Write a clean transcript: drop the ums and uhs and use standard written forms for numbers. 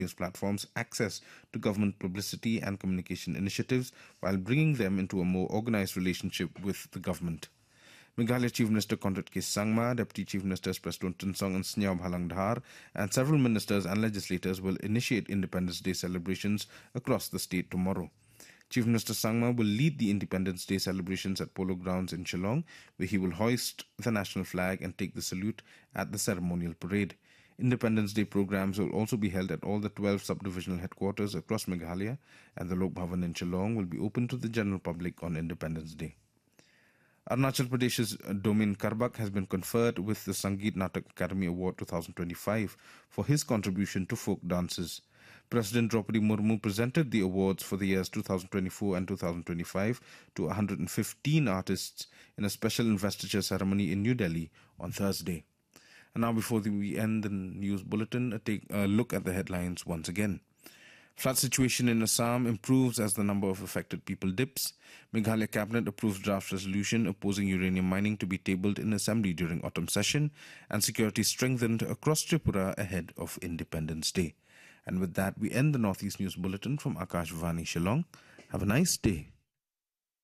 news platforms access to government publicity and communication initiatives while bringing them into a more organized relationship with the government. Meghalaya Chief Minister Conrad K. Sangma, Deputy Chief Ministers Prestone Tinsong and Snyao Bhalang Dhar, and several ministers and legislators will initiate Independence Day celebrations across the state tomorrow. Chief Minister Sangma will lead the Independence Day celebrations at Polo Grounds in Shillong, where he will hoist the national flag and take the salute at the ceremonial parade. Independence Day programs will also be held at all the 12 subdivisional headquarters across Meghalaya, and the Lok Bhavan in Shillong will be open to the general public on Independence Day. Arunachal Pradesh's Domain Karbak has been conferred with the Sangeet Natak Academy Award 2025 for his contribution to folk dances. President Draupadi Murmu presented the awards for the years 2024 and 2025 to 115 artists in a special investiture ceremony in New Delhi on Thursday. And now, before we end the news bulletin, take a look at the headlines once again. Flood situation in Assam improves as the number of affected people dips. Meghalaya Cabinet approves draft resolution opposing uranium mining to be tabled in Assembly during autumn session, and security strengthened across Tripura ahead of Independence Day. And with that, we end the Northeast News Bulletin from Akashvani Shillong. Have a nice day.